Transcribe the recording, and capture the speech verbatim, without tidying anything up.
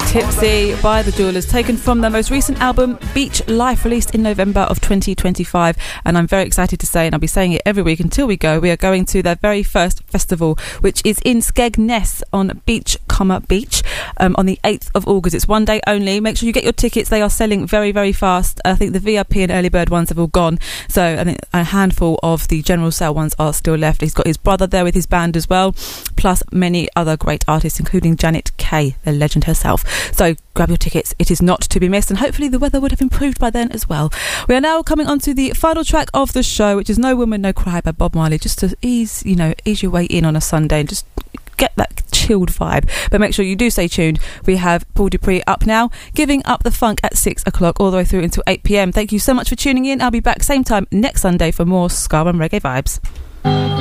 Tipsy by The Jewelers, taken from their most recent album Beach Life, released in November of twenty twenty-five. And I'm very excited to say, and I'll be saying it every week until we go, we are going to their very first festival, which is in Skegness on Beach, comma Beach, um, on the eighth of August. It's one day only. Make sure you get your tickets. They are selling very, very fast. I think the V I P and early bird ones have all gone. So I think a handful of the general sale ones are still left. He's got his brother there with his band as well, plus many other great artists, including Janet Kay, the legend herself. So grab your tickets. It is not to be missed, and hopefully the weather would have improved by then as well. We are now coming on to the final track of the show, which is No Woman No Cry by Bob Marley, just to ease, you know, ease your way in on a Sunday and just get that chilled vibe. But make sure you do stay tuned. We have Paul Dupree up now, giving up the funk at six o'clock all the way through until eight p.m. Thank you so much for tuning in. I'll be back same time next Sunday for more ska and reggae vibes.